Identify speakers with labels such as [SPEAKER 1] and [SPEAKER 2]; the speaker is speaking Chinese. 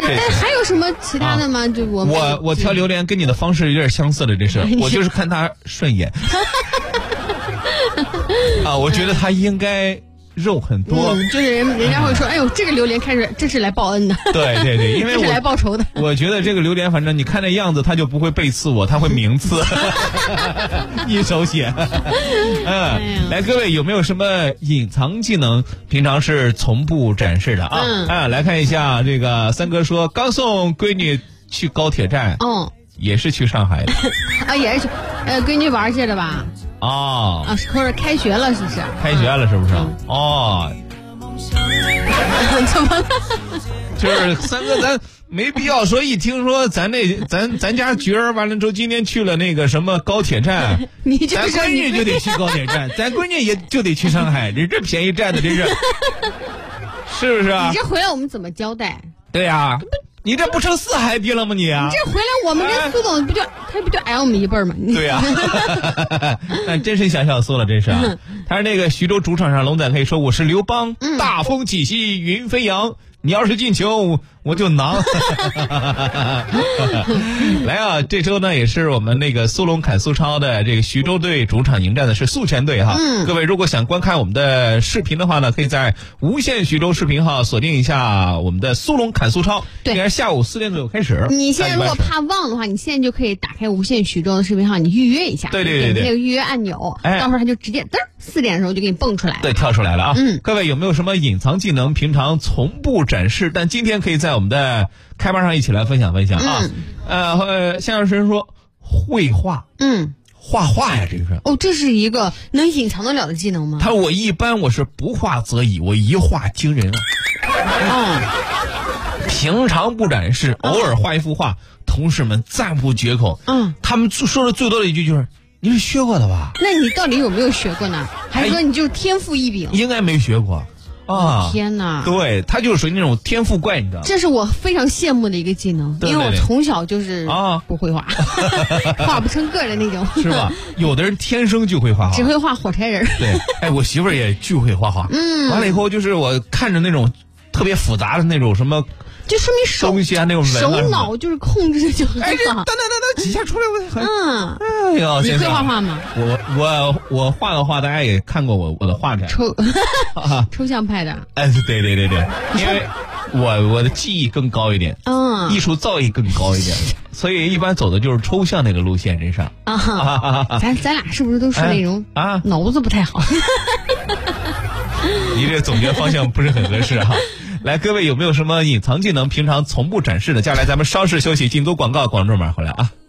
[SPEAKER 1] 还有什么其他的吗？就
[SPEAKER 2] 我挑榴莲跟你的方式有点相似的，这是我就是看他顺眼啊，我觉得他应该肉很多，
[SPEAKER 1] 就是人家会说，哎呦，这个榴莲看着这是来报恩的，
[SPEAKER 2] 对，因为
[SPEAKER 1] 这是来报仇的。
[SPEAKER 2] 我觉得这个榴莲，反正你看那样子，它就不会背刺我，它会明刺，一手写。来，各位有没有什么隐藏技能，平常是从不展示的啊？来看一下这个三哥说，刚送闺女去高铁站，也是去上海的
[SPEAKER 1] 啊，也是去，闺女玩去了吧？或者开学了是不是？
[SPEAKER 2] 开学了是不是？
[SPEAKER 1] 怎么了？
[SPEAKER 2] 就是三哥，咱没必要说一听说咱家菊儿完了之后，今天去了那个什么高铁站，咱闺女就得去高铁站，咱闺女也就得去上海，这便宜占的，这是不是啊？
[SPEAKER 1] 你这回来我们怎么交代？
[SPEAKER 2] 对呀。你这不成四海地了吗你啊？
[SPEAKER 1] 你这回来我们跟苏总不就矮我们一辈儿吗？
[SPEAKER 2] 对呀，那真是想苏了，真是啊！他是那个徐州主场上，龙仔可以说我是刘邦，大风起兮云飞扬。你要是进球，我就囊。来啊，这周呢也是我们那个苏龙砍苏超的这个徐州队主场迎战的是宿迁队哈。各位如果想观看我们的视频的话呢，可以在无线徐州视频号锁定一下我们的苏龙砍苏超。对，应该下午4点左右开始。
[SPEAKER 1] 你现在如果怕忘的话，你现在就可以打开无线徐州的视频号，你预约一下。
[SPEAKER 2] 对，
[SPEAKER 1] 点那个预约按钮，到时候他就直接4点的时候就给你蹦出来了。
[SPEAKER 2] 对，跳出来了啊。各位有没有什么隐藏技能，平常从不展示，但今天可以在我们的开麦上一起来分享啊。夏老师说绘画，画画呀，这个是
[SPEAKER 1] 这是一个能隐藏得了的技能吗？
[SPEAKER 2] 我一般我是不画则已，我一画惊人啊。平常不展示，偶尔画一幅画，同事们赞不绝口。他们说的最多的一句就是，你是学过的吧？
[SPEAKER 1] 那你到底有没有学过呢？还是说你就是天赋异禀？
[SPEAKER 2] 应该没学过啊！
[SPEAKER 1] 天哪，
[SPEAKER 2] 对，他就是属于那种天赋怪，你知道吗？
[SPEAKER 1] 这是我非常羡慕的一个技能，因为我从小就是不会画，画不成个的那种，
[SPEAKER 2] 是吧？有的人天生就会画画，
[SPEAKER 1] 只会画火柴人。
[SPEAKER 2] 对，我媳妇儿也巨会画画。完了以后就是我看着那种特别复杂的那种什么。
[SPEAKER 1] 就说明
[SPEAKER 2] 东西啊，那种
[SPEAKER 1] 手脑就是控制的就很好。
[SPEAKER 2] 等，几下出来我哎呦，
[SPEAKER 1] 你会画画吗？
[SPEAKER 2] 我画的画，大家也看过我的画展，
[SPEAKER 1] 抽象派的。
[SPEAKER 2] 对，因为我的技艺更高一点，艺术造诣更高一点，所以一般走的就是抽象那个路线。真是
[SPEAKER 1] 咱俩是不是都是那种脑子不太好？
[SPEAKER 2] 你这总结方向不是很合适哈。来，各位有没有什么隐藏技能，平常从不展示的？接下来咱们稍事休息，进组广告，广州马上回来啊。